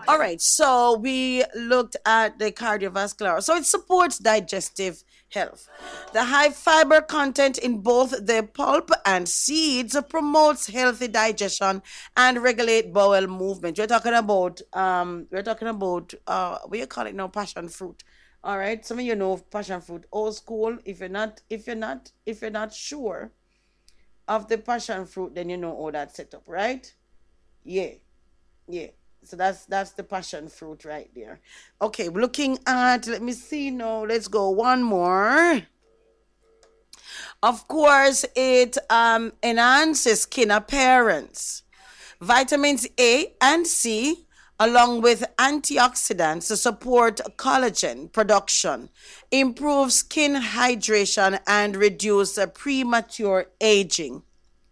All right, so we looked at the cardiovascular. So it supports digestive health. The high fiber content in both the pulp and seeds promotes healthy digestion and regulate bowel movement. We're talking about what you call it now, passion fruit. All right, some of you know passion fruit, old school. If you're not sure of the passion fruit, then you know all that setup, right? Yeah. Yeah. So that's the passion fruit right there. Okay, we're looking at, let me see now. Let's go one more. Of course, it enhances skin appearance. Vitamins A and C, along with antioxidants, support collagen production, improve skin hydration, and reduce premature aging.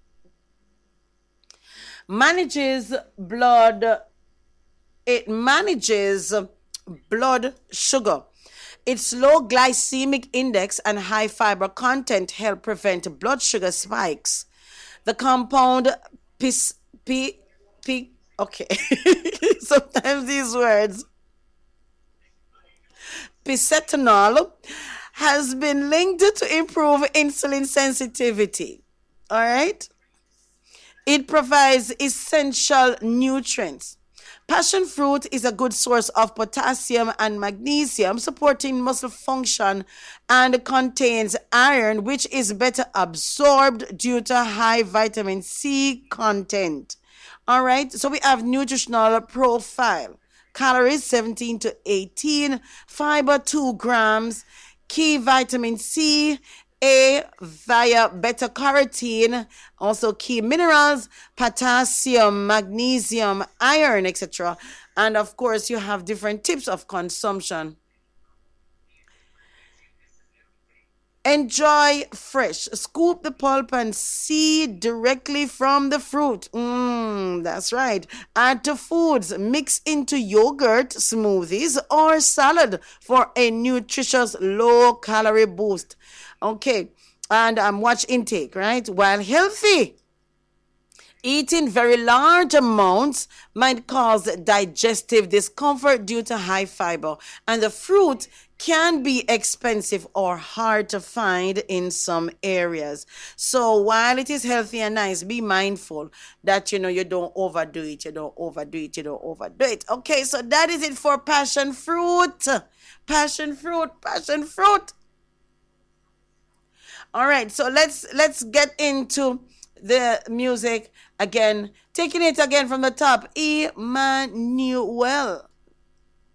Manages blood It manages blood sugar. Its low glycemic index and high fiber content help prevent blood sugar spikes. The compound pis, p, p, okay. Sometimes these words, picetanol, has been linked to improve insulin sensitivity. All right? It provides essential nutrients. Passion fruit is a good source of potassium and magnesium, supporting muscle function, and contains iron, which is better absorbed due to high vitamin C content. All right, so we have nutritional profile. Calories 17 to 18, fiber 2 grams, key vitamin C, A via beta carotene, also key minerals, potassium, magnesium, iron, etc. And of course, you have different types of consumption. Enjoy fresh. Scoop the pulp and seed directly from the fruit. That's right. Add to foods. Mix into yogurt, smoothies, or salad for a nutritious low calorie boost. Okay. And watch intake, right? While healthy, eating very large amounts might cause digestive discomfort due to high fiber, and the fruit can be expensive or hard to find in some areas. So while it is healthy and nice, be mindful that you don't overdo it, you don't overdo it, you don't overdo it. Okay, so that is it for passion fruit. Passion fruit, passion fruit. All right, so let's get into the music again. Taking it again from the top. Emmanuel.